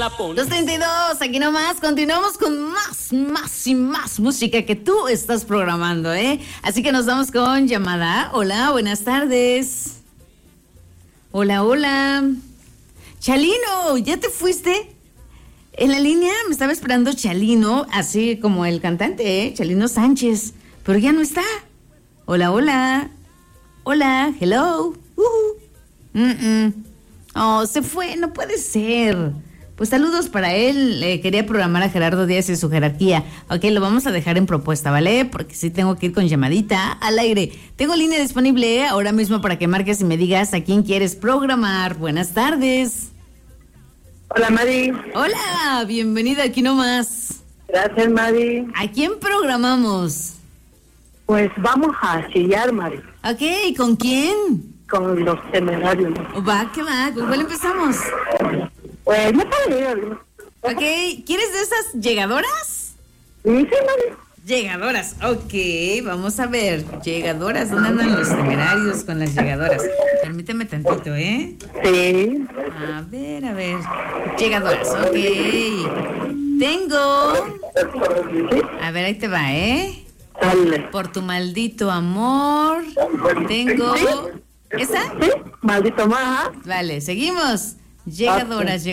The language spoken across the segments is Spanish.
la pones. 2:32, aquí nomás, continuamos con más y más música que tú estás programando, ¿eh? Así que nos vamos con llamada. Hola, buenas tardes. Hola. Chalino, ¿ya te fuiste? En la línea me estaba esperando Chalino, así como el cantante, ¿eh? Chalino Sánchez, pero ya no está. Hola, hello. Oh, se fue, no puede ser. Pues saludos para él. Quería programar a Gerardo Díaz y su jerarquía. Ok, lo vamos a dejar en propuesta, ¿vale? Porque sí tengo que ir con llamadita al aire. Tengo línea disponible ahora mismo para que marques y me digas a quién quieres programar. Buenas tardes. Hola, Mari. Hola, bienvenida aquí nomás. Gracias, Mari. ¿A quién programamos? Pues vamos a chillar, Mari. Ok, ¿con quién? Con los Temerarios. Va, ¿qué va? ¿Con cuál empezamos? Pues no puedo ir. Ok, ¿quieres de esas llegadoras? Sí, Mari. Llegadoras, ok, vamos a ver. Llegadoras, ¿dónde andan los Temerarios con las llegadoras? Permíteme tantito, ¿eh? Sí. A ver. Llegadoras, ok. Tengo. A ver, ahí te va, ¿eh? Dale. Por tu maldito amor. Tengo. ¿Esa? Sí, maldito más. Vale, seguimos. Llegadoras.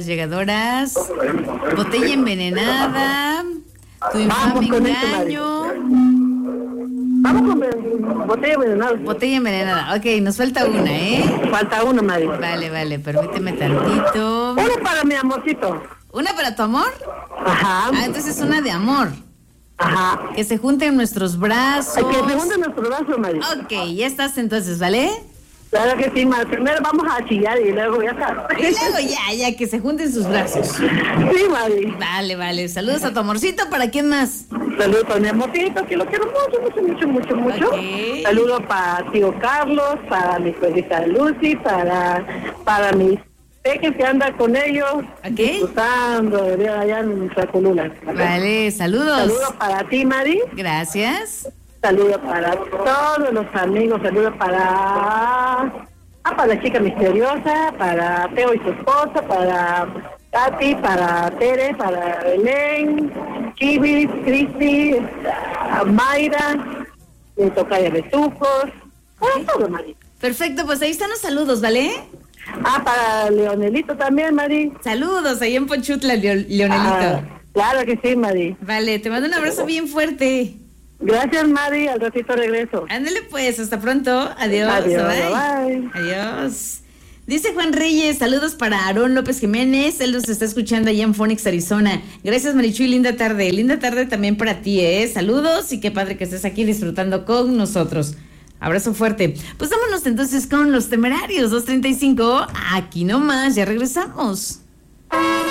Botella envenenada. Tu infame engaño. Vamos con botella envenenada. Botella envenenada. Ok, nos falta una, ¿eh? Falta uno, Mari. Vale, permíteme tantito. Uno para mi amorcito. ¿Una para tu amor? Ajá. Ah, entonces una de amor. Ajá. Que se junten nuestros brazos. Que se junten nuestros brazos, Mari. Ok, ya estás entonces, ¿vale? Claro que sí, Mari. Primero vamos a chillar y luego ya está. Y luego ya, que se junten sus brazos. Sí, Mari. Vale. Saludos a tu amorcito. ¿Para quién más? Saludos para mi amorcito, que lo quiero mucho. Okay. Saludos para tío Carlos, para mi perrita Lucy, para mis peques que andan con ellos, disfrutando de ver allá en nuestra columna. Vale, saludos. Saludos para ti, Mari. Gracias. Saludos para todos los amigos, saludos para la chica misteriosa, para Teo y su esposa, para Tati, para Tere, para Belén, Chivis, Cristi, Mayra, mi tocaya Betucos, para todo, Mari. Perfecto, pues ahí están los saludos, ¿vale? Para Leonelito también, Mari. Saludos ahí en Pochutla, Leonelito. Claro que sí, Mari. Vale, te mando un abrazo bien fuerte. Gracias, Mari, al ratito regreso. Ándale pues, hasta pronto. Adiós. Bye. Adiós. Dice Juan Reyes, saludos para Aarón López Jiménez, él nos está escuchando allá en Phoenix, Arizona. Gracias, Marichuy, linda tarde también para ti, saludos y qué padre que estés aquí disfrutando con nosotros. Abrazo fuerte. Pues vámonos entonces con los Temerarios, 2:35, aquí nomás, ya regresamos.